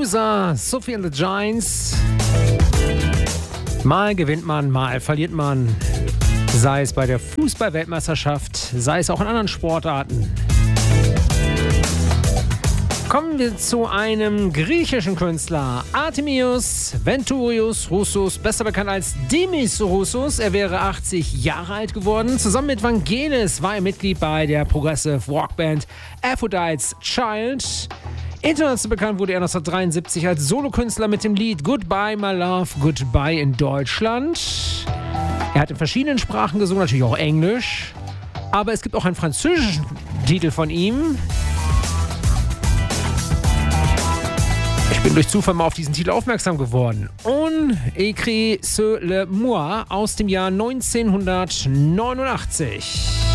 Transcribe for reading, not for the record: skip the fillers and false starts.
Loser, Sophie and the Giants. Mal gewinnt man, mal verliert man. Sei es bei der Fußball-Weltmeisterschaft, sei es auch in anderen Sportarten. Kommen wir zu einem griechischen Künstler, Artemios Venturios Roussos, besser bekannt als Demis Roussos. Er wäre 80 Jahre alt geworden. Zusammen mit Vangelis war er Mitglied bei der Progressive Rockband Aphrodite's Child. International bekannt wurde er 1973 als Solokünstler mit dem Lied Goodbye My Love, Goodbye in Deutschland. Er hat in verschiedenen Sprachen gesungen, natürlich auch Englisch. Aber es gibt auch einen französischen Titel von ihm. Ich bin durch Zufall mal auf diesen Titel aufmerksam geworden. On écrit sur le moi aus dem Jahr 1989.